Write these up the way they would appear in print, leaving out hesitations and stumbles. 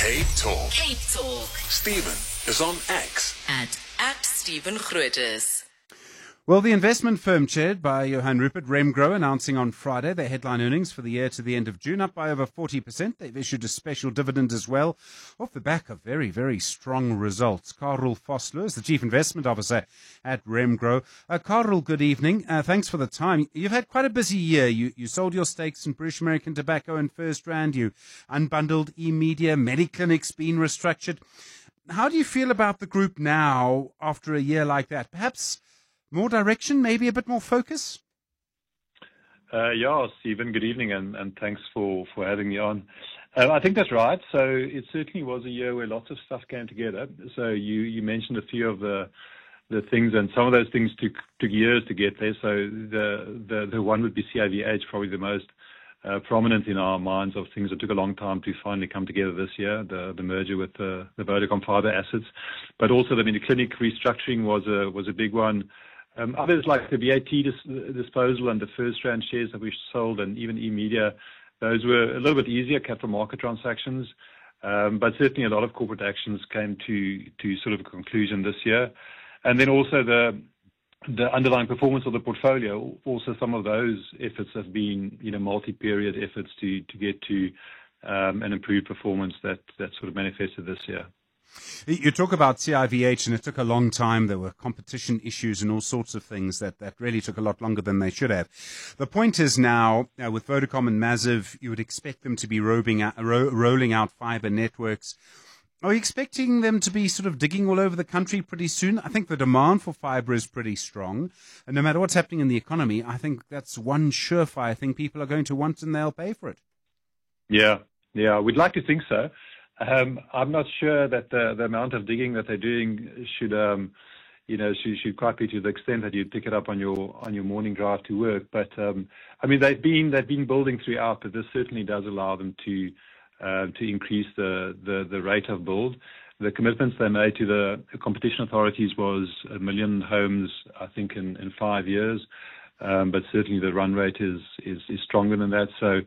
Cape Talk. Cape Talk. Stephen is on X. At Stephen Grootes. Well, the investment firm chaired by Johan Rupert, Remgro, announcing on Friday their headline earnings for the year to the end of June, up by over 40%. They've issued a special dividend as well, off the back of very, very strong results. Karel Vosloo is the Chief Investment Officer at Remgro. Karel, good evening. Thanks for the time. You've had quite a busy year. You sold your stakes in British American Tobacco and FirstRand. You unbundled eMedia. Mediclinic's been restructured. How do you feel about the group now after a year like that? Perhaps more direction, maybe a bit more focus? Yeah, Stephen, good evening, and thanks for having me on. I think that's right. So it certainly was a year where lots of stuff came together. So you mentioned a few of the things, and some of those things took years to get there. So the one would be CIVH, probably the most prominent in our minds of things that took a long time to finally come together this year, the merger with the Vodacom fiber assets. But also the Mediclinic restructuring was a big one. Others like the VAT disposal and the FirstRand shares that we sold, and even eMedia, those were a little bit easier capital market transactions. But certainly a lot of corporate actions came to sort of a conclusion this year. And then also the underlying performance of the portfolio, also some of those efforts have been, multi-period efforts to get to an improved performance that sort of manifested this year. You talk about CIVH, and it took a long time. There were competition issues and all sorts of things that really took a lot longer than they should have. The point is now, with Vodacom and Maziv, you would expect them to be rolling out fiber networks. Are you expecting them to be sort of digging all over the country pretty soon? I think the demand for fiber is pretty strong. And no matter what's happening in the economy, I think that's one surefire thing people are going to want, and they'll pay for it. Yeah, we'd like to think so. I'm not sure that the amount of digging that they're doing should quite be to the extent that you pick it up on your morning drive to work. But they've been building throughout, but this certainly does allow them to increase the rate of build. The commitments they made to the competition authorities was 1 million homes, I think, in 5 years. But certainly the run rate is stronger than that. So.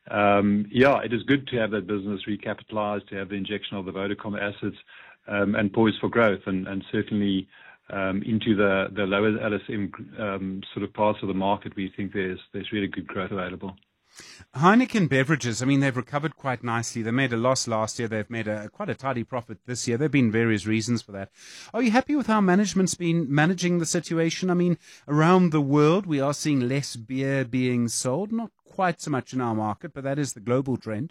It is good to have that business recapitalized, to have the injection of the Vodacom assets, and poised for growth, and certainly into the lower LSM sort of parts of the market. We think there's really good growth available. Heineken Beverages, they've recovered quite nicely. They made a loss last year. They've made quite a tidy profit this year. There have been various reasons for that. Are you happy with how management's been managing the situation? Around the world, we are seeing less beer being sold. Not quite so much in our market, but that is the global trend.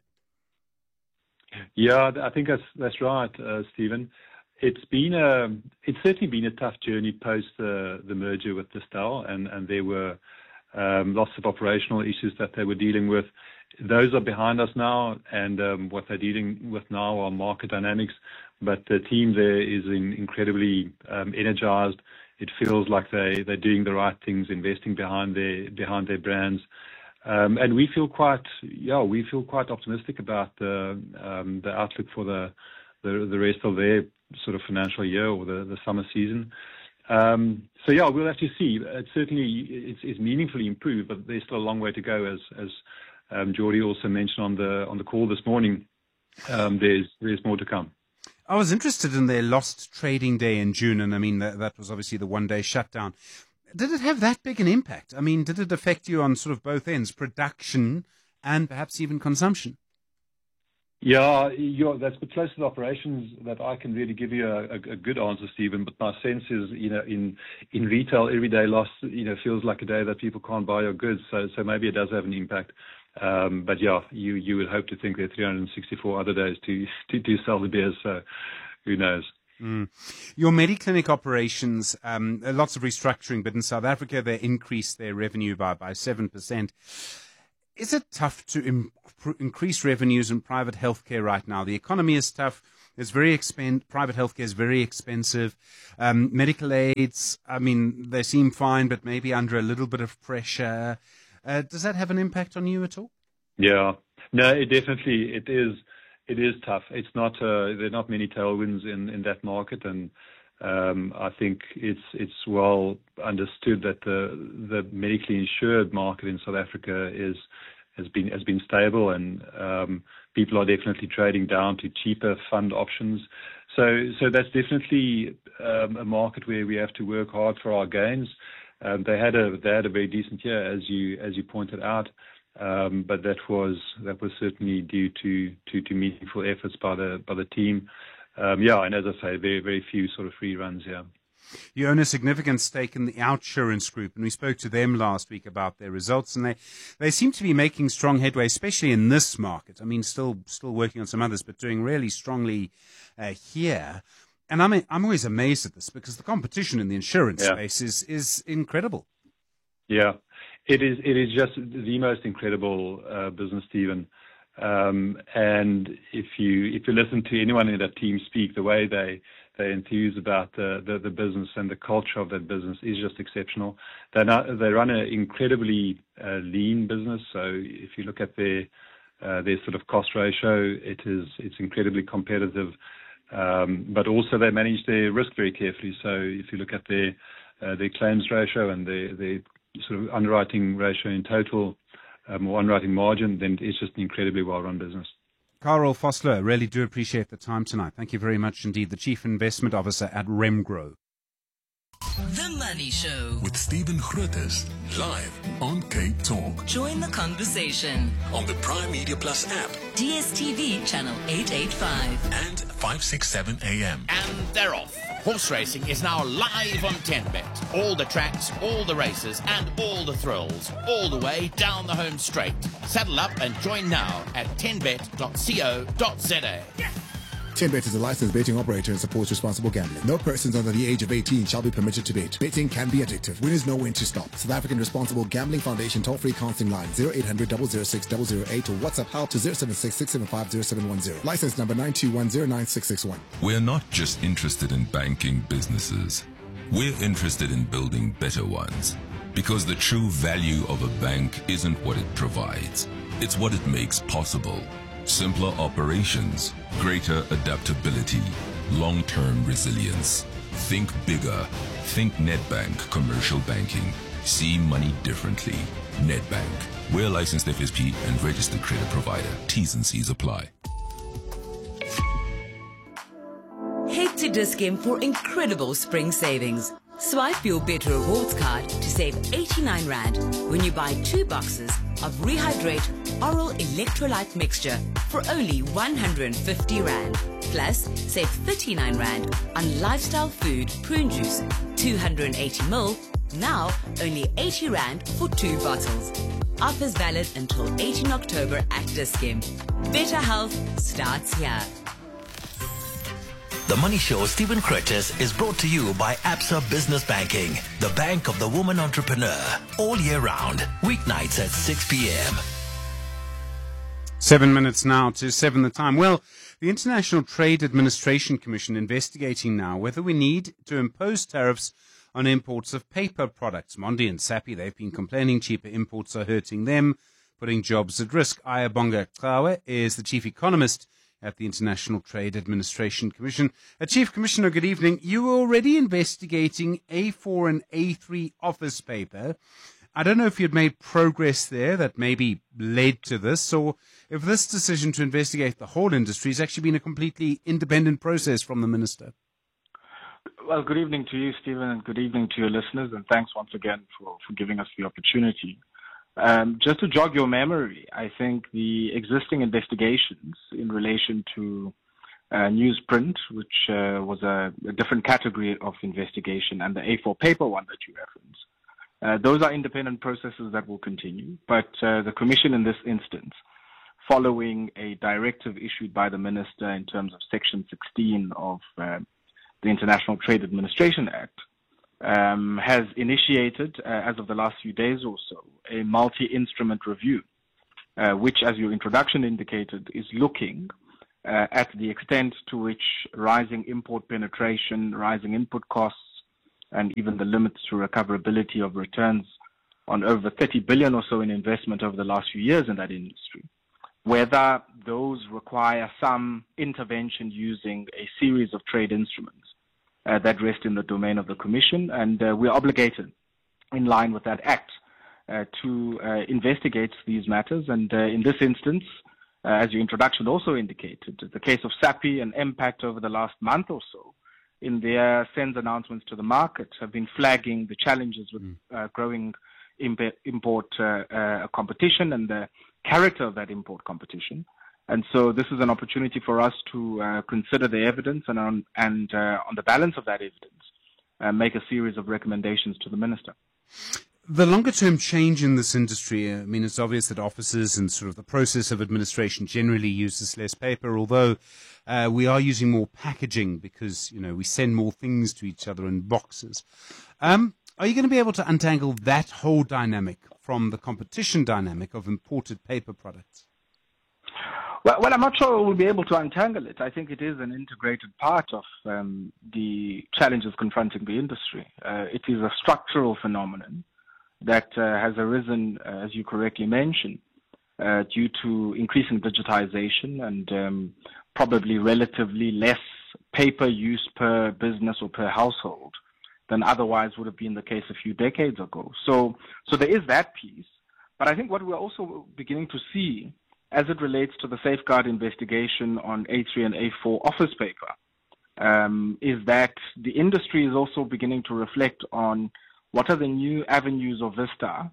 Yeah, I think that's right, Stephen. It's certainly been a tough journey post the merger with Distell, and there were lots of operational issues that they were dealing with. Those are behind us now, and what they're dealing with now are market dynamics. But the team there is incredibly energized. It feels like they're doing the right things, investing behind their brands. And we feel quite optimistic about the outlook for the rest of their sort of financial year, or the summer season. We'll have to see. It certainly it's meaningfully improved, but there's still a long way to go, as Geordie also mentioned on the call this morning. There's more to come. I was interested in their lost trading day in June, and that was obviously the one-day shutdown. Did it have that big an impact? Did it affect you on sort of both ends, production and perhaps even consumption? Yeah, that's the closest operations that I can really give you a good answer, Stephen. But my sense is, in retail, every day lost, feels like a day that people can't buy your goods. So maybe it does have an impact. But yeah, you would hope to think there are 364 other days to sell the beers. So who knows? Your Mediclinic operations, lots of restructuring, but in South Africa they increased their revenue by 7%. Is it tough to increase revenues in private healthcare right now? The economy is tough. It's very expensive. Private healthcare is very expensive. Medical aids, they seem fine, but maybe under a little bit of pressure. Does that have an impact on you at all? Yeah, no, it is. It is tough. It's not. There are not many tailwinds in that market, and I think it's well understood that the medically insured market in South Africa has been stable, and people are definitely trading down to cheaper fund options. So that's definitely a market where we have to work hard for our gains. They had a very decent year, as you pointed out, but that was certainly due to meaningful efforts by the team. And as I say, very very few sort of free runs here. You own a significant stake in the Outsurance Group, and we spoke to them last week about their results, and they seem to be making strong headway, especially in this market. I mean, still working on some others, but doing really strongly here. And I'm always amazed at this because the competition in the insurance space is incredible. Yeah, it is just the most incredible business, Stephen. And if you listen to anyone in that team speak, the way they enthuse about the business and the culture of that business is just exceptional. They run an incredibly lean business. So if you look at their sort of cost ratio, it's incredibly competitive. But also they manage their risk very carefully. So if you look at their claims ratio and their sort of underwriting ratio in total, or underwriting margin, then it's just an incredibly well-run business. Carel Vosloo, really do appreciate the time tonight. Thank you very much indeed. The Chief Investment Officer at Remgro. The Money Show With Stephen Grootes, live on Cape Talk. Join the conversation On the Prime Media Plus app DSTV channel 885 and 567 AM. And they're off. Horse racing is now live on 10Bet. All the tracks, all the races, and all the thrills, all the way down the home straight. Saddle up and join now at 10bet.co.za. 10Bet is a licensed betting operator and supports responsible gambling. No persons under the age of 18 shall be permitted to bet. Betting can be addictive. Winners know when to stop. South African Responsible Gambling Foundation toll-free counseling line 0800 006 008 or WhatsApp help to 076 675 0710. License number 921096661. We're not just interested in banking businesses. We're interested in building better ones. Because the true value of a bank isn't what it provides. It's what it makes possible. Simpler operations, greater adaptability, long-term resilience. Think bigger. Think Nedbank Commercial Banking. See money differently. Nedbank. We're a licensed FSP and registered credit provider. T's and C's apply. Head to Dis-Chem for incredible spring savings. Swipe your Better Rewards card to save 89 Rand when you buy 2 boxes of Rehydrate Oral Electrolyte Mixture for only 150 Rand. Plus, save 39 Rand on Lifestyle Food Prune Juice, 280 ml, now only 80 Rand for 2 bottles. Offers valid until 18 October at Dis-Chem. Better health starts here. The Money Show, Stephen Grootes, is brought to you by Absa Business Banking, the bank of the woman entrepreneur. All year round, weeknights at 6 p.m. 7 minutes now to 7 the time. Well, the International Trade Administration Commission investigating now whether we need to impose tariffs on imports of paper products. Mondi and Sappi, they've been complaining cheaper imports are hurting them, putting jobs at risk. Ayabonga Qawe is the chief economist at the International Trade Administration Commission. Chief Commissioner, good evening. You were already investigating A4 and A3 office paper. I don't know if you'd made progress there that maybe led to this, or if this decision to investigate the whole industry has actually been a completely independent process from the Minister. Well, good evening to you, Stephen, and good evening to your listeners, and thanks once again for giving us the opportunity. Just to jog your memory, I think the existing investigations in relation to newsprint, which was a different category of investigation, and the A4 paper one that you referenced, those are independent processes that will continue. But the Commission in this instance, following a directive issued by the Minister in terms of Section 16 of the International Trade Administration Act, has initiated, as of the last few days or so, a multi-instrument review, which, as your introduction indicated, is looking at the extent to which rising import penetration, rising input costs, and even the limits to recoverability of returns on over 30 billion or so in investment over the last few years in that industry, whether those require some intervention using a series of trade instruments that rest in the domain of the Commission, and we're obligated, in line with that Act, to investigate these matters. And in this instance, as your introduction also indicated. The case of SAPI and Impact over the last month or so, in their SENS announcements to the market, have been flagging the challenges with growing import competition and the character of that import competition. And so this is an opportunity for us to consider the evidence and on the balance of that evidence, make a series of recommendations to the Minister. The longer-term change in this industry, I mean, it's obvious that offices and sort of the process of administration generally uses less paper, although we are using more packaging because, we send more things to each other in boxes. Are you going to be able to untangle that whole dynamic from the competition dynamic of imported paper products? Well, I'm not sure we'll be able to untangle it. I think it is an integrated part of the challenges confronting the industry. It is a structural phenomenon that has arisen, as you correctly mentioned, due to increasing digitization and probably relatively less paper use per business or per household than otherwise would have been the case a few decades ago. So there is that piece. But I think what we're also beginning to see as it relates to the safeguard investigation on A3 and A4 office paper is that the industry is also beginning to reflect on what are the new avenues of vista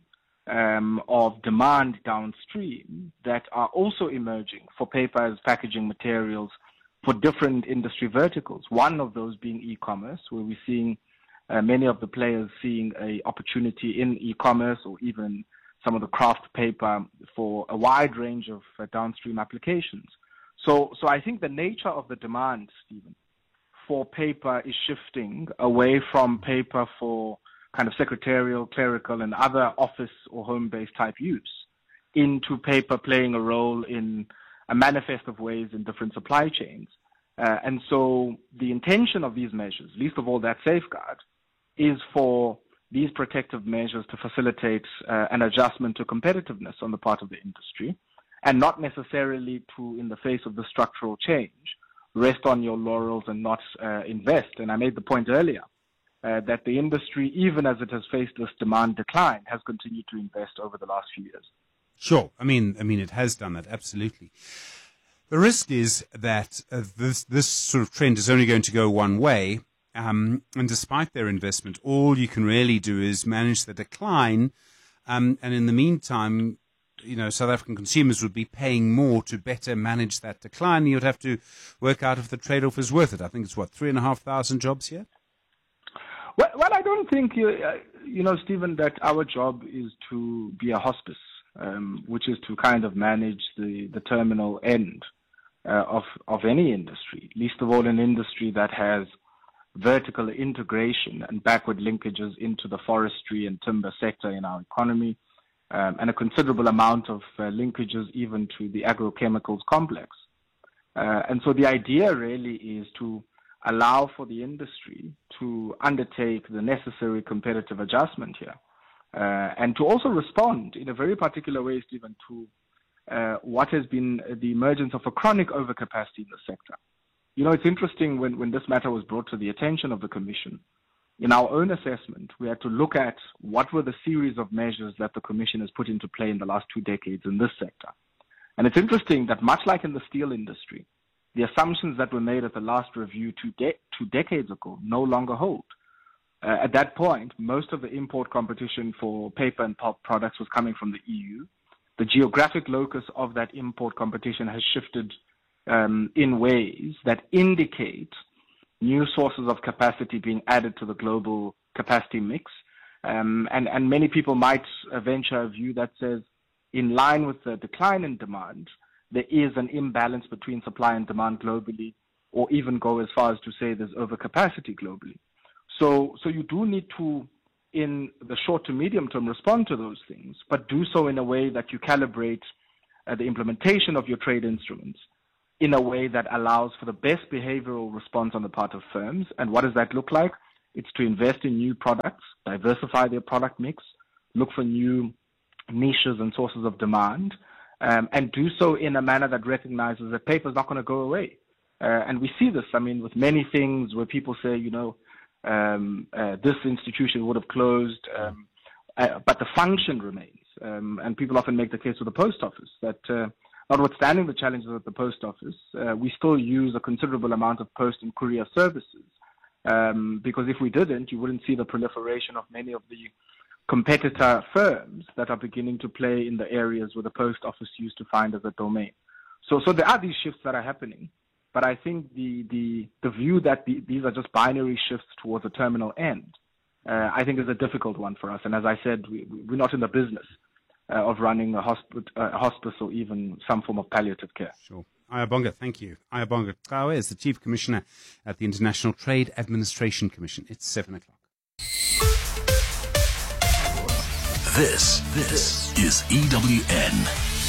of demand downstream that are also emerging for paper as packaging materials for different industry verticals. One of those being e-commerce, where we're seeing many of the players seeing an opportunity in e-commerce or even some of the craft paper for a wide range of downstream applications. So I think the nature of the demand, Stephen, for paper is shifting away from paper for kind of secretarial, clerical, and other office or home-based type use into paper playing a role in a manifest of ways in different supply chains. And so the intention of these measures, least of all that safeguard, is for these protective measures to facilitate an adjustment to competitiveness on the part of the industry, and not necessarily to, in the face of the structural change, rest on your laurels and not invest. And I made the point earlier that the industry, even as it has faced this demand decline, has continued to invest over the last few years. Sure. I mean, it has done that, absolutely. The risk is that this sort of trend is only going to go one way. And despite their investment, all you can really do is manage the decline. And in the meantime, South African consumers would be paying more to better manage that decline. You'd have to work out if the trade-off is worth it. I think it's 3,500 jobs here. Well, I don't think, Stephen, that our job is to be a hospice, which is to kind of manage the terminal end of any industry, least of all an industry that has vertical integration and backward linkages into the forestry and timber sector in our economy, and a considerable amount of linkages even to the agrochemicals complex. And so the idea really is to allow for the industry to undertake the necessary competitive adjustment here, and to also respond in a very particular way, Stephen, to what has been the emergence of a chronic overcapacity in the sector. It's interesting when this matter was brought to the attention of the Commission. In our own assessment, we had to look at what were the series of measures that the Commission has put into play in the last 2 decades in this sector. And it's interesting that much like in the steel industry, the assumptions that were made at the last review 2 decades ago no longer hold. At that point, most of the import competition for paper and pulp products was coming from the EU. The geographic locus of that import competition has shifted in ways that indicate new sources of capacity being added to the global capacity mix. And many people might venture a view that says, in line with the decline in demand, there is an imbalance between supply and demand globally, or even go as far as to say there's overcapacity globally. So you do need to, in the short to medium term, respond to those things, but do so in a way that you calibrate the implementation of your trade instruments in a way that allows for the best behavioral response on the part of firms. And what does that look like? It's to invest in new products, diversify their product mix, look for new niches and sources of demand, and do so in a manner that recognizes that paper is not going to go away. And we see this, with many things where people say, this institution would have closed, but the function remains. And people often make the case with the post office that notwithstanding the challenges at the post office, we still use a considerable amount of post and courier services. Because if we didn't, you wouldn't see the proliferation of many of the competitor firms that are beginning to play in the areas where the post office used to find as a domain. So there are these shifts that are happening, but I think the view that these are just binary shifts towards a terminal end, I think is a difficult one for us. And as I said, we're not in the business of running a hospice or even some form of palliative care. Sure. Ayabonga, thank you. Ayabonga Kawe is the Chief Commissioner at the International Trade Administration Commission. It's 7 o'clock. This is EWN.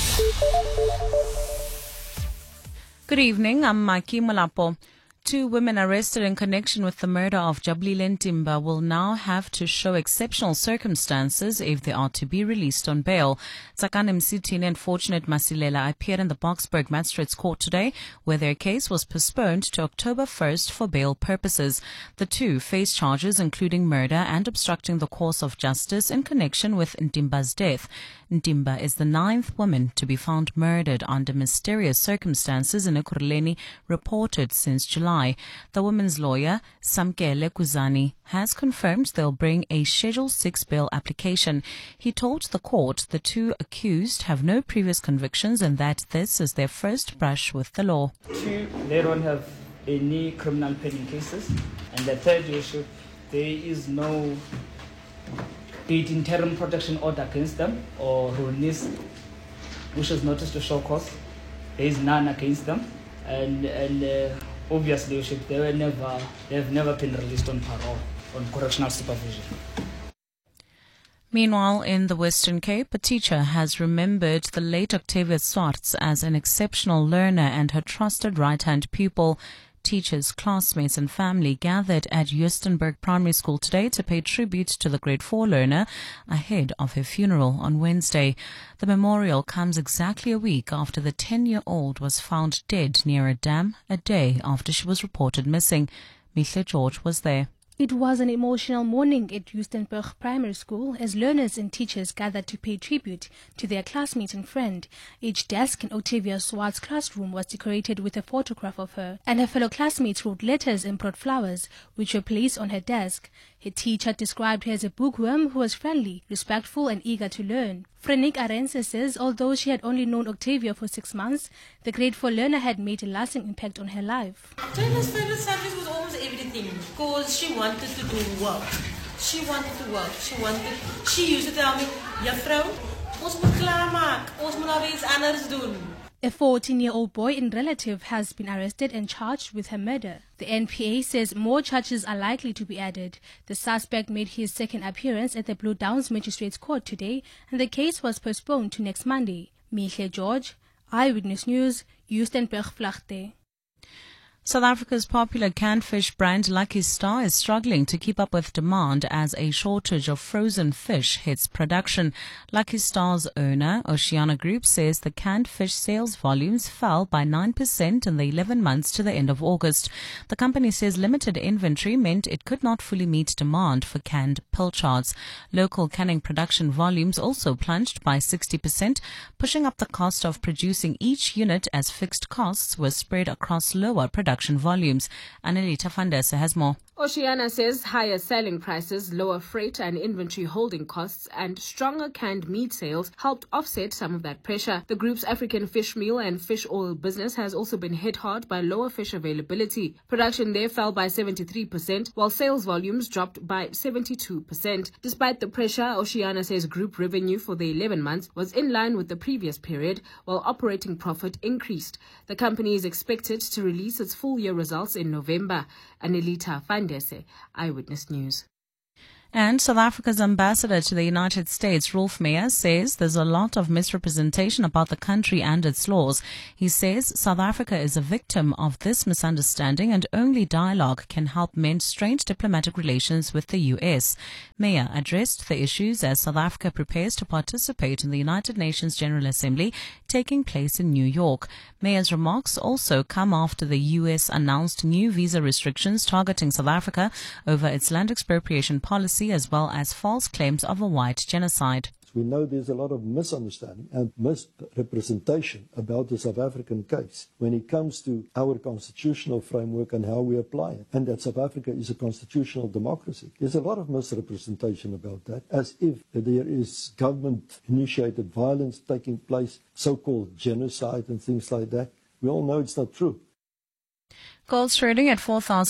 Good evening, I'm Maki Malapo. 2 women arrested in connection with the murder of Jabulile Ntimba will now have to show exceptional circumstances if they are to be released on bail. Tsakani Msitini and Fortunate Masilela appeared in the Boksburg Magistrates Court today, where their case was postponed to October 1st for bail purposes. The 2 face charges including murder and obstructing the course of justice in connection with Ntimba's death. Ntimba is the 9th woman to be found murdered under mysterious circumstances in Ekurhuleni, reported since July. The woman's lawyer, Samkele Kuzani, has confirmed they'll bring a Schedule 6 bail application. He told the court the 2 accused have no previous convictions and that this is their first brush with the law. 2, they don't have any criminal pending cases. And the third issue, there is no interim protection order against them or release, which is notice to show cause. There is none against them, and obviously they've never been released on parole, on correctional supervision. Meanwhile, in the Western Cape, a teacher has remembered the late Octavia Swartz as an exceptional learner and her trusted right-hand pupil. Teachers, classmates and family gathered at Justenburg Primary School today to pay tribute to the grade 4 learner ahead of her funeral on Wednesday. The memorial comes exactly a week after the 10-year-old was found dead near a dam a day after she was reported missing. Mihle George was there. It was an emotional morning at Justenburg Primary School as learners and teachers gathered to pay tribute to their classmate and friend. Each desk in Octavia Swartz's classroom was decorated with a photograph of her, and her fellow classmates wrote letters and brought flowers, which were placed on her desk. Her teacher described her as a bookworm who was friendly, respectful and eager to learn. Frenik Arense says although she had only known Octavia for 6 months, the grade 4 learner had made a lasting impact on her life. Octavia's favorite subject was almost everything because she wanted to do work. She wanted to work. She used to tell me, Juffrou, ons moet klaarmaak. Ons moet nou iets anders doen. A 14-year-old boy and relative has been arrested and charged with her murder. The NPA says more charges are likely to be added. The suspect made his second appearance at the Blue Downs Magistrates Court today, and the case was postponed to next Monday. Mihle George, Eyewitness News, Justenburg-Vlachte. South Africa's popular canned fish brand Lucky Star is struggling to keep up with demand as a shortage of frozen fish hits production. Lucky Star's owner, Oceana Group, says the canned fish sales volumes fell by 9% in the 11 months to the end of August. The company says limited inventory meant it could not fully meet demand for canned pilchards. Local canning production volumes also plunged by 60%, pushing up the cost of producing each unit as fixed costs were spread across lower production volumes. Annelita Fandesa has more. Oceana says higher selling prices, lower freight and inventory holding costs, and stronger canned meat sales helped offset some of that pressure. The group's African fish meal and fish oil business has also been hit hard by lower fish availability. Production there fell by 73%, while sales volumes dropped by 72%. Despite the pressure, Oceana says group revenue for the 11 months was in line with the previous period, while operating profit increased. The company is expected to release its full-year results in November. Annelita Fandese, Eyewitness News. And South Africa's ambassador to the United States, Rolf Meyer, says there's a lot of misrepresentation about the country and its laws. He says South Africa is a victim of this misunderstanding and only dialogue can help mend strained diplomatic relations with the U.S. Meyer addressed the issues as South Africa prepares to participate in the United Nations General Assembly taking place in New York. Meyer's remarks also come after the U.S. announced new visa restrictions targeting South Africa over its land expropriation policy as well as false claims of a white genocide. We know there's a lot of misunderstanding and misrepresentation about the South African case when it comes to our constitutional framework and how we apply it, and that South Africa is a constitutional democracy. There's a lot of misrepresentation about that, as if there is government-initiated violence taking place, so-called genocide and things like that. We all know it's not true. Gold's trading at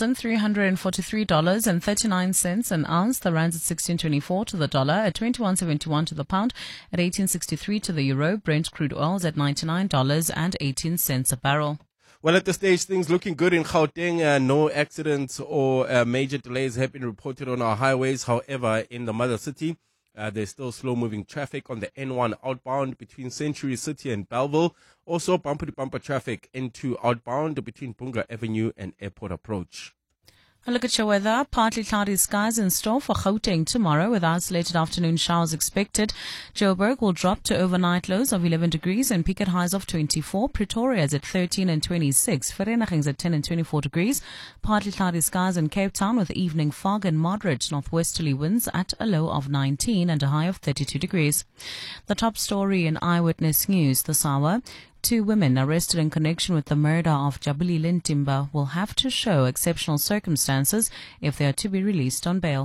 $4,343.39 an ounce. The rand's at 16.24 to the dollar, at 21.71 to the pound, at 18.63 to the euro. Brent crude oil is at $99.18 a barrel. Well, at this stage, things looking good in Gauteng. No accidents or major delays have been reported on our highways. However, in the mother city, there's still slow-moving traffic on the N1 outbound between Century City and Bellville. Also, bumper-to-bumper traffic into outbound between Bunga Avenue and Airport Approach. A look at your weather. Partly cloudy skies in store for Gauteng tomorrow, with isolated afternoon showers expected. Joburg will drop to overnight lows of 11 degrees and peak at highs of 24. Pretoria is at 13 and 26. Vereeniging is at 10 and 24 degrees. Partly cloudy skies in Cape Town with evening fog and moderate northwesterly winds at a low of 19 and a high of 32 degrees. The top story in Eyewitness News this hour. 2 women arrested in connection with the murder of Jabulile Ntimba will have to show exceptional circumstances if they are to be released on bail.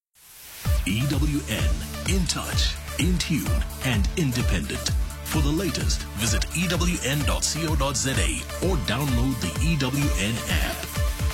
EWN, in touch, in tune, and independent. For the latest, visit ewn.co.za or download the EWN app.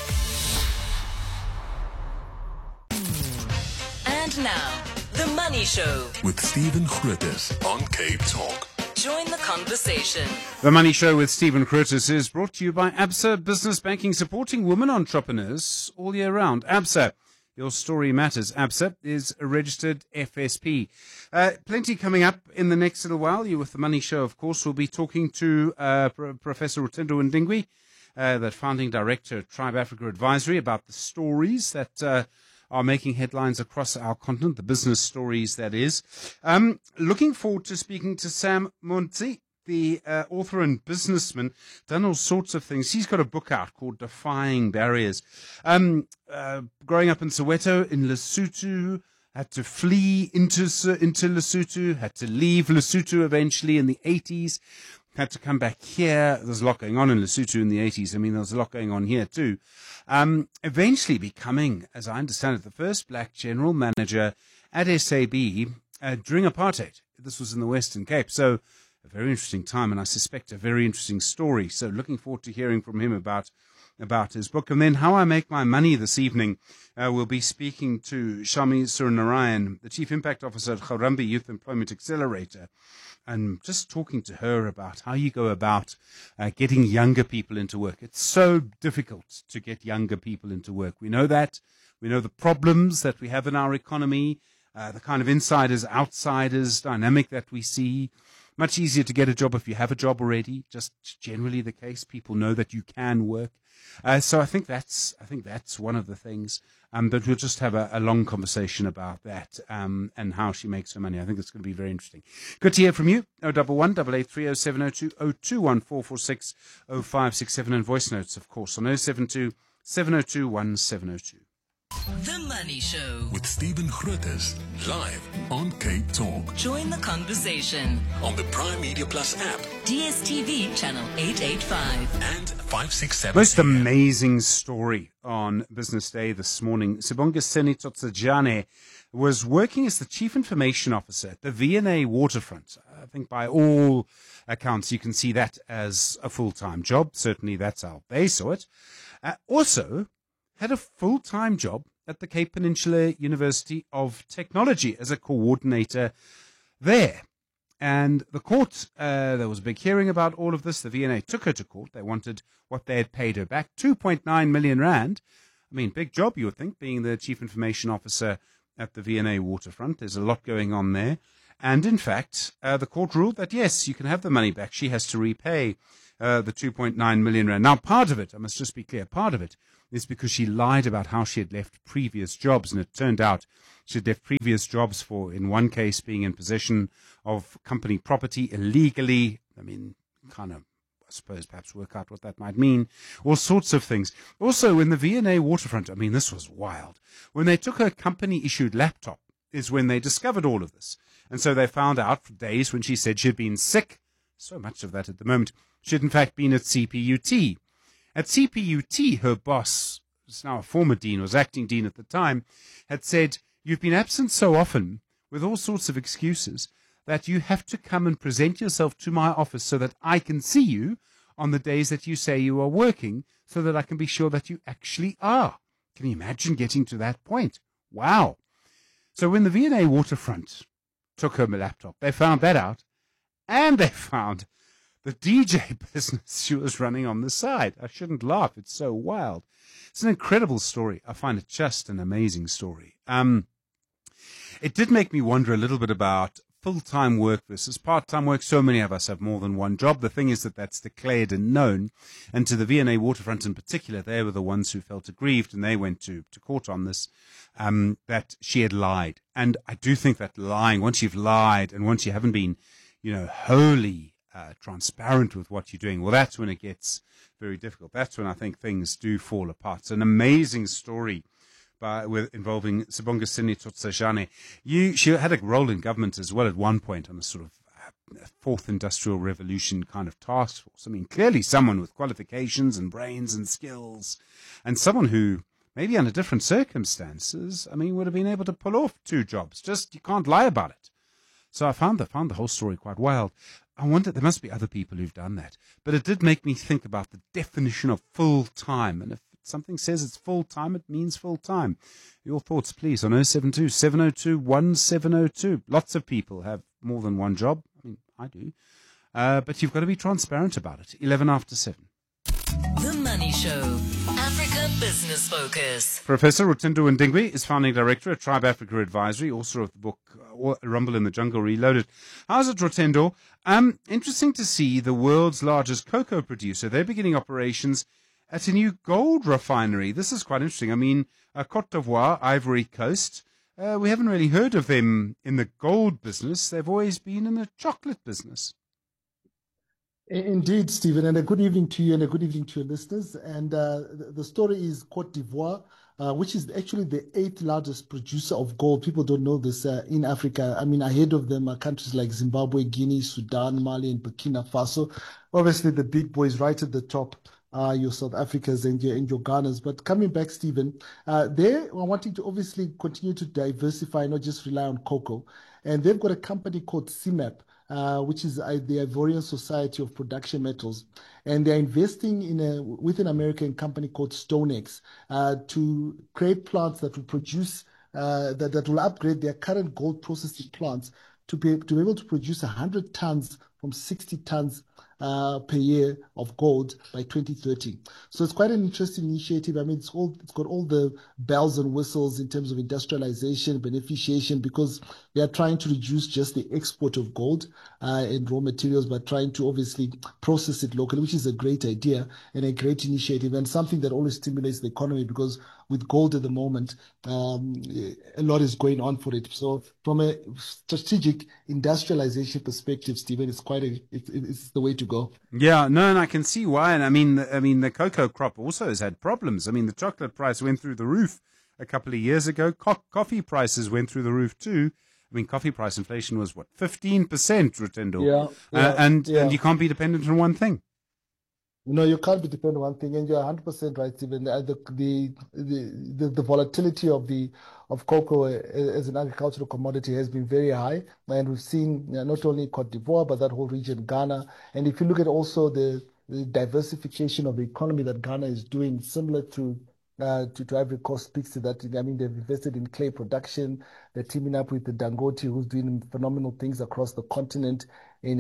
And now, The Money Show with Stephen Grootes on Cape Talk. Join the conversation. The Money Show with Stephen Grootes is brought to you by ABSA Business Banking, supporting women entrepreneurs all year round. ABSA, your story matters. ABSA is a registered FSP. Plenty coming up in the next little while. You with The Money Show, of course, will be talking to Professor Rutendo Ndingwi, the founding director at Tribe Africa Advisory, about the stories that are making headlines across our continent, the business stories, that is. Looking forward to speaking to Sam Montsi, the author and businessman, done all sorts of things. He's got a book out called Defying Barriers. Growing up in Soweto, in Lesotho, had to flee into Lesotho, had to leave Lesotho eventually in the 80s, had to come back here. There's a lot going on in Lesotho in the 80s. I mean, there's a lot going on here too. Eventually becoming, as I understand it, the first black general manager at SAB during apartheid. This was in the Western Cape. So a very interesting time, and I suspect a very interesting story. So looking forward to hearing from him about his book. And then How I Make My Money this evening. We'll be speaking to Shami Surunarayan, the Chief Impact Officer at Harambee Youth Employment Accelerator, and just talking to her about how you go about getting younger people into work. It's so difficult to get younger people into work. We know that. We know the problems that we have in our economy, the kind of insiders-outsiders dynamic that we see. Much easier to get a job if you have a job already, just generally the case. People know that you can work. So I think that's one of the things. But we'll just have a long conversation about that and how she makes her money. I think it's going to be very interesting. Good to hear from you. 011 883 0702 021 446 0567, and voice notes, of course, on 072 702 1702. The Money Show with Stephen Grootes, live on Cape Talk. Join the conversation On the Prime Media Plus app DSTV channel 885 and 567. Most amazing story on Business Day this morning. Sibongiseni Tsotsejane was working as the Chief Information Officer at the V&A Waterfront. I think by all accounts you can see that as a full-time job. Certainly that's how they saw it. Also had a full-time job at the Cape Peninsula University of Technology as a coordinator there. And the court, there was a big hearing about all of this. The V&A took her to court. They wanted what they had paid her back, 2.9 million rand. I mean, big job, you would think, being the Chief Information Officer at the V&A Waterfront. There's a lot going on there. And in fact, the court ruled that, yes, you can have the money back. She has to repay the 2.9 million rand. Now, part of it, I must just be clear, part of it is because she lied about how she had left previous jobs. And it turned out she had left previous jobs for, in one case, being in possession of company property illegally. I mean, kind of, I suppose, perhaps work out what that might mean. All sorts of things. Also, in the V&A Waterfront, I mean, this was wild. When they took her company-issued laptop is when they discovered all of this. And so they found out for days when she said she'd been sick, so much of that at the moment, she'd in fact been at CPUT. At CPUT, her boss, who's now a former dean, was acting dean at the time, had said, "You've been absent so often with all sorts of excuses that you have to come and present yourself to my office so that I can see you on the days that you say you are working, so that I can be sure that you actually are." Can you imagine getting to that point? Wow. So when the V&A Waterfront took her laptop, they found that out, and they found the DJ business she was running on the side. I shouldn't laugh. It's so wild. It's an incredible story. I find it just an amazing story. It did make me wonder a little bit about full-time work versus part-time work. So many of us have more than one job. The thing is that that's declared and known. And to the V&A Waterfront in particular, they were the ones who felt aggrieved, and they went to court on this, that she had lied. And I do think that lying, once you've lied and once you haven't been, wholly transparent with what you're doing, well, that's when it gets very difficult. That's when I think things do fall apart. It's an amazing story involving Sibonga Sinitsotsejane. She had a role in government as well at one point on a sort of fourth industrial revolution kind of task force. I mean, clearly someone with qualifications and brains and skills, and someone who maybe under different circumstances, would have been able to pull off 2 jobs. Just, you can't lie about it. So I found the whole story quite wild. I wonder, there must be other people who've done that. But it did make me think about the definition of full-time. And if something says it's full-time, it means full-time. Your thoughts, please, on 072-702-1702. Lots of people have more than one job. I do. But you've got to be transparent about it. 11 after 7. The Money Show, Africa Business Focus. Professor Rotendo Ndingwi is founding director at Tribe Africa Advisory, author of the book Rumble in the Jungle Reloaded. How's it, Rotendo? Interesting to see the world's largest cocoa producer. They're beginning operations at a new gold refinery. This is quite interesting. Cote d'Ivoire, Ivory Coast. We haven't really heard of them in the gold business. They've always been in the chocolate business. Indeed, Stephen, and a good evening to you and a good evening to your listeners. And the story is Cote d'Ivoire, which is actually the 8th largest producer of gold. People don't know this in Africa. Ahead of them are countries like Zimbabwe, Guinea, Sudan, Mali, and Burkina Faso. Obviously, the big boys right at the top are your South Africans and your Ghanas. But coming back, Stephen, they are wanting to obviously continue to diversify, not just rely on cocoa. And they've got a company called CIMAP, which is the Ivorian Society of Production Metals. And they're investing with an American company called StoneX to create plants that will produce, that will upgrade their current gold processing plants to be able to produce 100 tons from 60 tons per year of gold by 2030. So it's quite an interesting initiative. It's got all the bells and whistles in terms of industrialization, beneficiation, because they are trying to reduce just the export of gold and raw materials, but trying to obviously process it locally, which is a great idea and a great initiative and something that always stimulates the economy, because with gold at the moment, a lot is going on for it. So from a strategic industrialization perspective, Stephen, it's it's the way to go. Yeah, no, and I can see why. And the cocoa crop also has had problems. The chocolate price went through the roof a couple of years ago. Coffee prices went through the roof too. Coffee price inflation was 15%, Rotendo? And you can't be dependent on one thing. No, you can't be dependent on one thing, and you're 100% right, Stephen. The volatility of cocoa as an agricultural commodity has been very high, and we've seen not only Cote d'Ivoire but that whole region, Ghana. And if you look at also the diversification of the economy that Ghana is doing, similar to Ivory Coast, speaks to that. They've invested in clay production. They're teaming up with the Dangote, who's doing phenomenal things across the continent in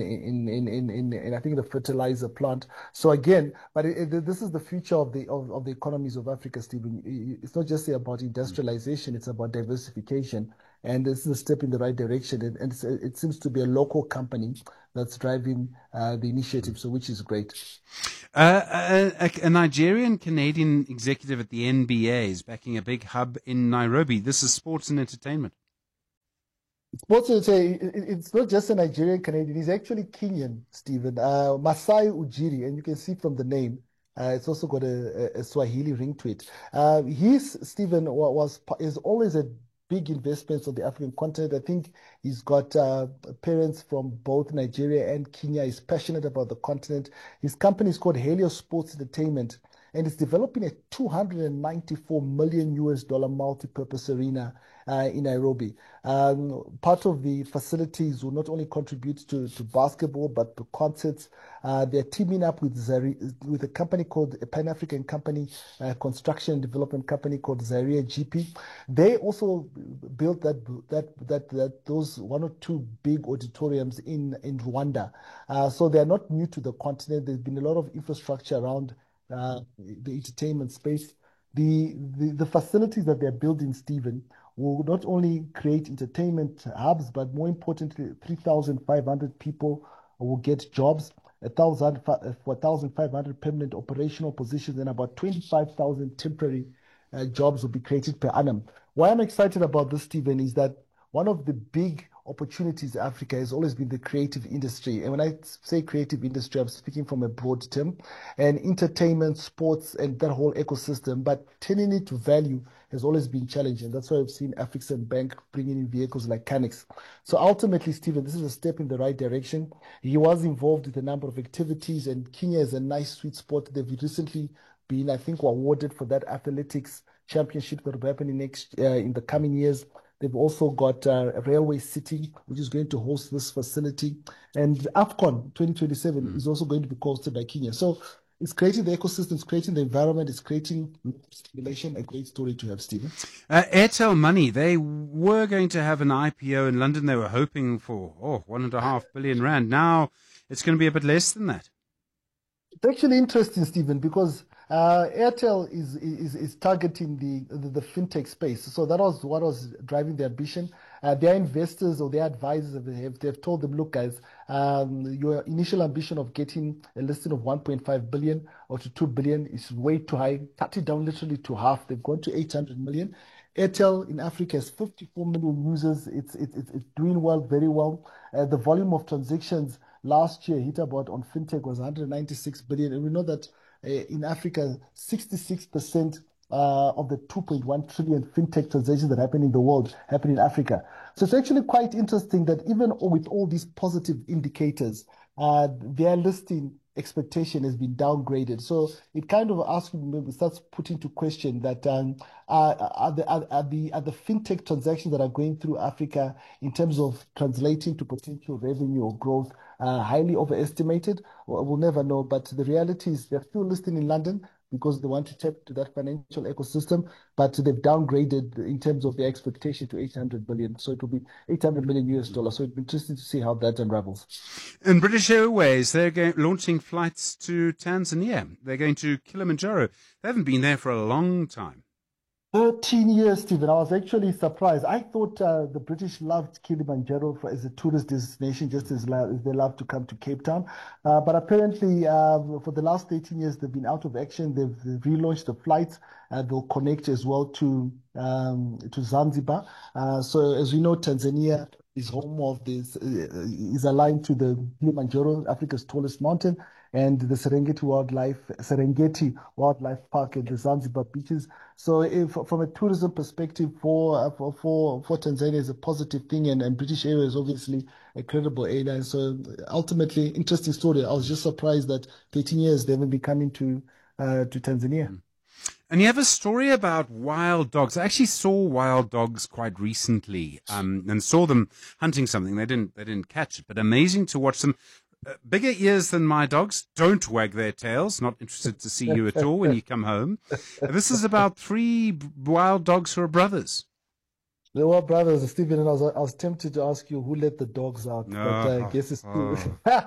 I think the fertilizer plant. So again, but this is the future of the economies of Africa, Stephen. It's not just about industrialization; it's about diversification, and this is a step in the right direction. And it seems to be a local company that's driving the initiative, so which is great. A Nigerian-Canadian executive at the NBA is backing a big hub in Nairobi. This is sports and entertainment. Sports and entertainment, it's not just a Nigerian-Canadian. He's actually Kenyan, Stephen. Masai Ujiri, and you can see from the name, it's also got a Swahili ring to it. Stephen, is always a big investments on the African continent. I think he's got parents from both Nigeria and Kenya. He's passionate about the continent. His company is called Helios Sports Entertainment, and it's developing a $294 million multi-purpose arena in Nairobi. Part of the facilities will not only contribute to basketball, but to concerts. They're teaming up with a company called a Pan-African company, construction and development company called Zaire GP. They also built those one or two big auditoriums in Rwanda. So they're not new to the continent. There's been a lot of infrastructure around the entertainment space. The facilities that they're building, Stephen, will not only create entertainment hubs, but more importantly, 3,500 people will get jobs, 4,500 permanent operational positions, and about 25,000 temporary jobs will be created per annum. Why I'm excited about this, Stephen, is that one of the big opportunities in Africa has always been the creative industry. And when I say creative industry, I'm speaking from a broad term, and entertainment, sports, and that whole ecosystem. But turning it to value has always been challenging. That's why I've seen Afrexim Bank bringing in vehicles like Canex. So ultimately, Stephen, this is a step in the right direction. He was involved with a number of activities, and Kenya is a nice sweet spot. They've recently been, I think, awarded for that athletics championship that will be happening in the coming years. They've also got a Railway City, which is going to host this facility. And AFCON 2027 is also going to be hosted by Kenya. So it's creating the ecosystem, it's creating the environment, it's creating stimulation. A great story to have, Stephen. Airtel Money, they were going to have an IPO in London. They were hoping for 1.5 billion rand. Now it's going to be a bit less than that. It's actually interesting, Stephen, because Airtel is targeting the fintech space. So that was what was driving their ambition. Their investors or their advisors they've told them, look, guys, your initial ambition of getting a listing of 1.5 billion or to 2 billion is way too high. Cut it down literally to half. They've gone to 800 million. Airtel in Africa has 54 million users. It's doing well, very well. The volume of transactions last year hit about on fintech was 196 billion. And we know that in Africa, 66% of the 2.1 trillion fintech transactions that happen in the world happen in Africa. So it's actually quite interesting that even with all these positive indicators, their listing expectation has been downgraded. So it kind of starts putting to question that are the fintech transactions that are going through Africa in terms of translating to potential revenue or growth highly overestimated? We'll never know. But the reality is they're still listing in London because they want to tap to that financial ecosystem, but they've downgraded in terms of their expectation to 800 billion. So it will be $800 million. So it'll be interesting to see how that unravels. And British Airways, they're launching flights to Tanzania. They're going to Kilimanjaro. They haven't been there for a long time. 13 years, Stephen. I was actually surprised. I thought the British loved Kilimanjaro as a tourist destination, just as they love to come to Cape Town. But apparently, for the last 18 years, they've been out of action. They've relaunched the flights. They'll connect as well to Zanzibar. So as we know, Tanzania is home of this, is aligned to the Kilimanjaro, Africa's tallest mountain, and the Serengeti Wildlife Park and the Zanzibar beaches. So from a tourism perspective for Tanzania is a positive thing, and British Airways is obviously a credible airline. So ultimately, interesting story. I was just surprised that 13 years they haven't been coming to Tanzania. And you have a story about wild dogs. I actually saw wild dogs quite recently, and saw them hunting something. They didn't catch it, but amazing to watch them. Bigger ears than my dogs, don't wag their tails. Not interested to see you at all when you come home. This is about 3 wild dogs who are brothers. They were brothers, Stephen, and I was tempted to ask you who let the dogs out, but I guess it's true.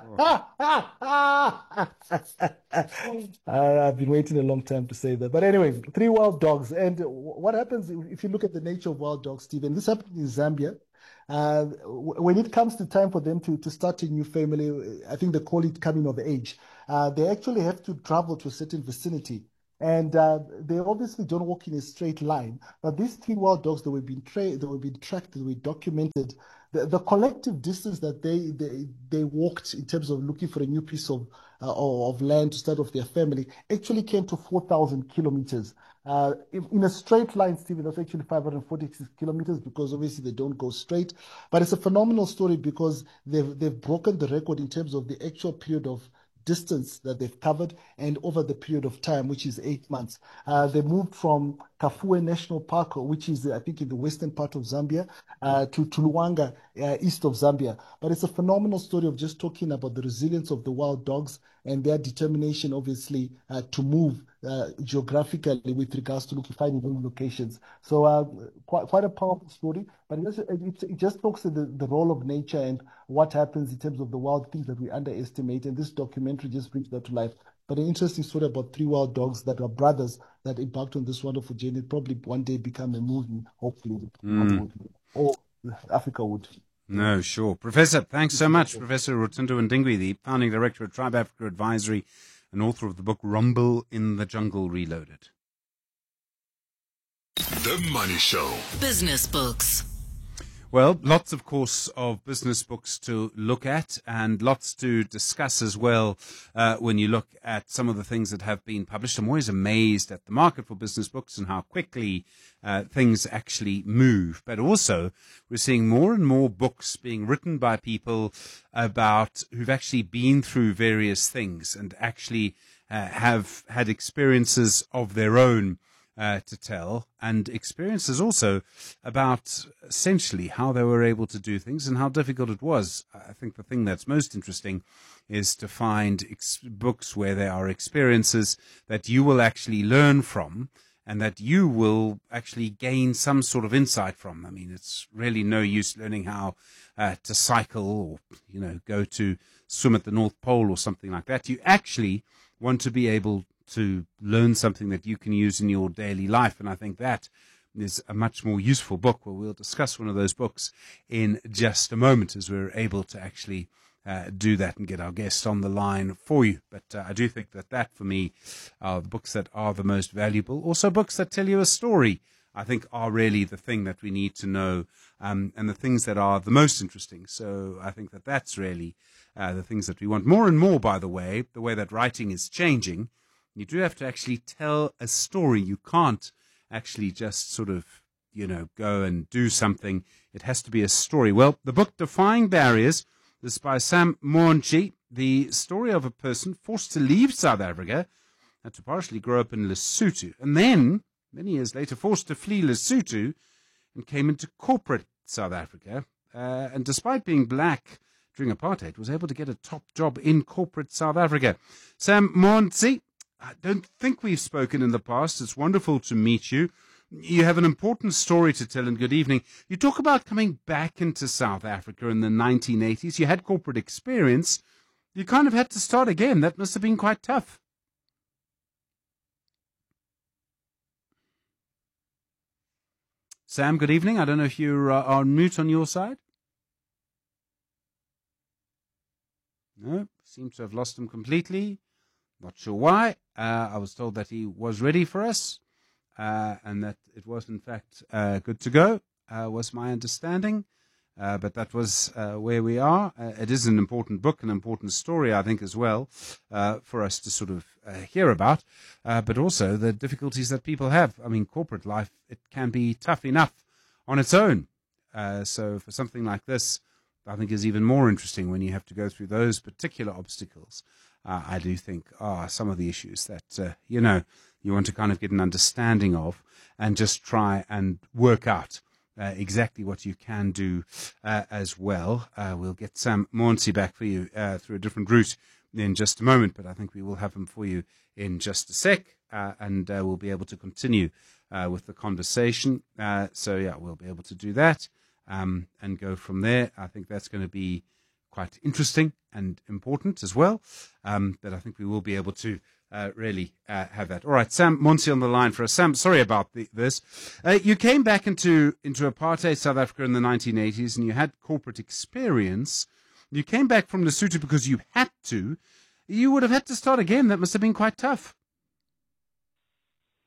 I've been waiting a long time to say that. But anyway, 3 wild dogs. And what happens if you look at the nature of wild dogs, Stephen? This happened in Zambia. When it comes to time for them to start a new family, I think they call it coming of age. They actually have to travel to a certain vicinity. And they obviously don't walk in a straight line. But these 3 wild dogs that were being tracked, that were documented, the collective distance that they walked in terms of looking for a new piece of land to start off their family actually came to 4,000 kilometers. In a straight line, Stephen, that's actually 546 kilometers because obviously they don't go straight. But it's a phenomenal story because they've broken the record in terms of the actual period of distance that they've covered and over the period of time, which is 8 months. They moved from Kafue National Park, which is, I think, in the western part of Zambia, to Luanga, east of Zambia. But it's a phenomenal story of just talking about the resilience of the wild dogs and their determination, obviously, to move geographically with regards to finding new locations. So quite a powerful story, but it just talks to the role of nature and what happens in terms of the wild things that we underestimate. And this documentary just brings that to life. But an interesting story about 3 wild dogs that are brothers that embarked on this wonderful journey. Probably one day become a movie, hopefully, or Africa would. No, sure. Professor, thanks so much. Professor Rotendo Ndingwi, the founding director of Tribe Africa Advisory and author of the book Rumble in the Jungle Reloaded. The Money Show. Business books. Well, lots, of course, of business books to look at and lots to discuss as well when you look at some of the things that have been published. I'm always amazed at the market for business books and how quickly things actually move. But also, we're seeing more and more books being written by people about who've actually been through various things and actually have had experiences of their own to tell, and experiences also about essentially how they were able to do things and how difficult it was. I think the thing that's most interesting is to find books where there are experiences that you will actually learn from and that you will actually gain some sort of insight from. I mean, it's really no use learning how to cycle or, go to swim at the North Pole or something like that. You actually want to be able to learn something that you can use in your daily life. And I think that is a much more useful book. Well, we'll discuss one of those books in just a moment as we're able to actually do that and get our guest on the line for you. But I do think that for me are the books that are the most valuable. Also books that tell you a story, I think, are really the thing that we need to know and the things that are the most interesting. So I think that's really the things that we want. More and more, by the way that writing is changing, you do have to actually tell a story. You can't actually just sort of, go and do something. It has to be a story. Well, the book Defying Barriers is by Sam Montsi, the story of a person forced to leave South Africa and to partially grow up in Lesotho, and then, many years later, forced to flee Lesotho and came into corporate South Africa. And despite being black during apartheid, was able to get a top job in corporate South Africa. Sam Montsi, I don't think we've spoken in the past. It's wonderful to meet you. You have an important story to tell, and good evening. You talk about coming back into South Africa in the 1980s. You had corporate experience. You kind of had to start again. That must have been quite tough. Sam, good evening. I don't know if you're on mute on your side. No, seems to have lost him completely. Not sure why. I was told that he was ready for us and that it was, in fact, good to go, was my understanding. But that was where we are. It is an important book, an important story, I think, as well, for us to sort of hear about, but also the difficulties that people have. I mean, corporate life, it can be tough enough on its own. So for something like this, I think is even more interesting when you have to go through those particular obstacles. I do think are some of the issues that, you want to kind of get an understanding of and just try and work out exactly what you can do as well. We'll get Sam Montsi back for you through a different route in just a moment, but I think we will have him for you in just a sec, and we'll be able to continue with the conversation. We'll be able to do that and go from there. I think that's going to be quite interesting and important as well, but I think we will be able to really have that. All right, Sam Montsi on the line for us. Sam, sorry about this. You came back into apartheid South Africa in the 1980s, and you had corporate experience. You came back from Lesotho because you had to. You would have had to start again. That must have been quite tough.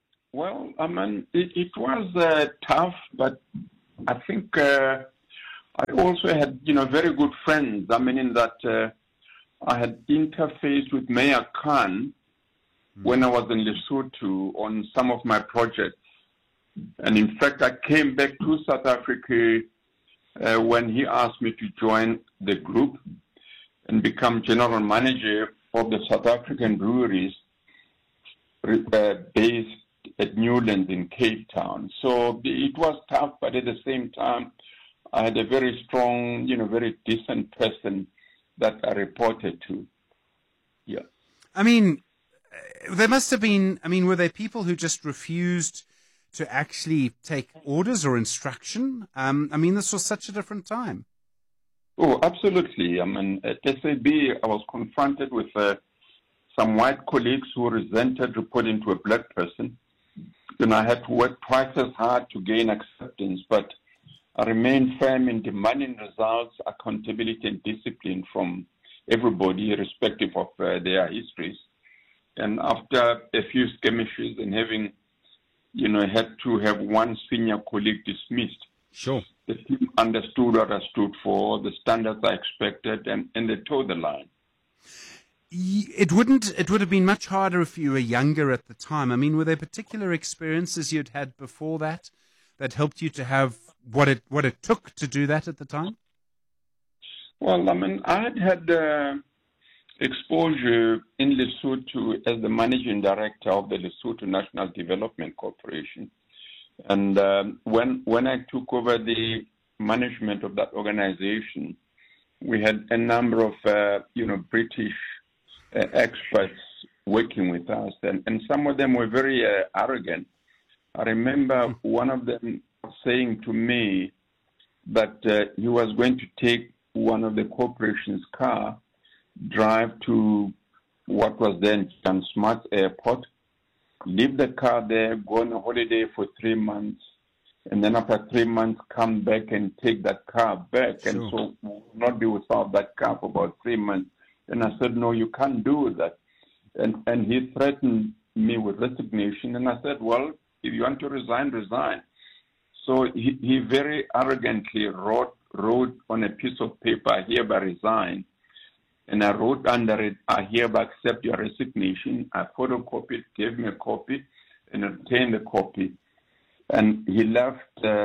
Well, it was tough, but I think I also had, very good friends. I mean, in that I had interfaced with Mayor Khan when I was in Lesotho on some of my projects. And in fact, I came back to South Africa when he asked me to join the group and become general manager of the South African breweries based at Newlands in Cape Town. So it was tough, but at the same time, I had a very strong, very decent person that I reported to. Yeah. I mean, there must have been, were there people who just refused to actually take orders or instruction? This was such a different time. Oh, absolutely. I mean, at SAB, I was confronted with some white colleagues who resented reporting to a black person. I had to work twice as hard to gain acceptance, but I remained firm in demanding results, accountability, and discipline from everybody, irrespective of their histories. And after a few skirmishes and having, had to have one senior colleague dismissed, sure, the team understood what I stood for, the standards I expected, and they towed the line. It would have been much harder if you were younger at the time. Were there particular experiences you'd had before that helped you to have what it took to do that at the time? Well, I had exposure in Lesotho as the managing director of the Lesotho National Development Corporation. And when I took over the management of that organization, we had a number of, British experts working with us, and some of them were very arrogant. I remember one of them saying to me that he was going to take one of the corporation's car, drive to what was then Jan Smuts Airport, leave the car there, go on a holiday for 3 months, and then after 3 months come back and take that car back. Sure. And so not be without that car for about 3 months. And I said, no, you can't do that. And he threatened me with resignation. And I said, well, if you want to resign, resign. So he very arrogantly wrote on a piece of paper, I hereby resign. And I wrote under it, I hereby accept your resignation. I photocopied, gave me a copy, and obtained the copy. And he left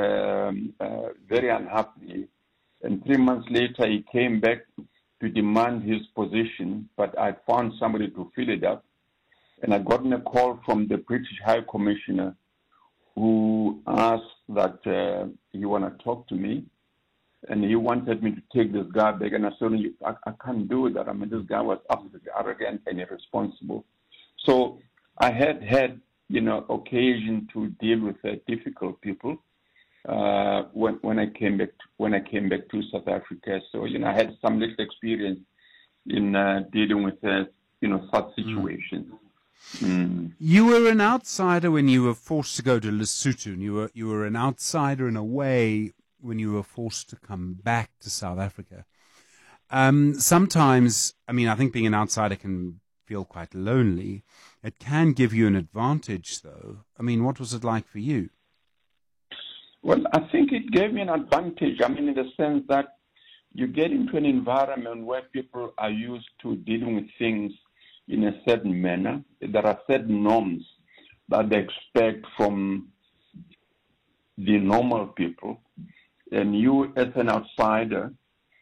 very unhappy. And 3 months later, he came back to demand his position, but I found somebody to fill it up. And I got a call from the British High Commissioner who asked that he want to talk to me. And he wanted me to take this guy back. And I said, I can't do that. This guy was absolutely arrogant and irresponsible. So I had occasion to deal with difficult people when I came back to South Africa. So I had some little experience in dealing with such situations. Mm. You were an outsider when you were forced to go to Lesotho, and you were an outsider in a way when you were forced to come back to South Africa. Sometimes, I think being an outsider can feel quite lonely. It can give you an advantage, though. What was it like for you? Well, I think it gave me an advantage. In the sense that you get into an environment where people are used to dealing with things in a certain manner. There are certain norms that they expect from the normal people. And you, as an outsider,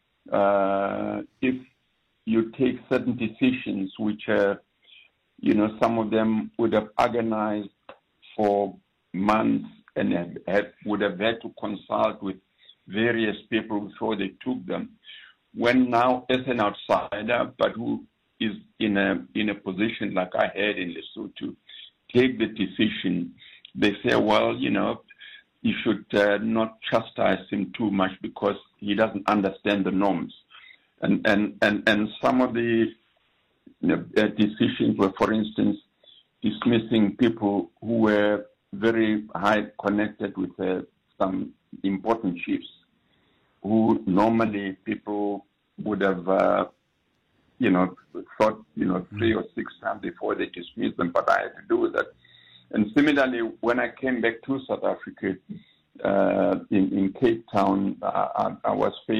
if you take certain decisions which, some of them would have agonized for months and would have had to consult with various people before they took them. When now, as an outsider, but who is in a position like I had in Lesotho, take the decision, they say, well, you should not chastise him too much because he doesn't understand the norms. And some of the decisions were, for instance, dismissing people who were very high connected with some important chiefs, who normally people would have, thought, 3 or 6 times before they dismiss them, but I had to do that. And similarly, when I came back to South Africa, in Cape Town, I was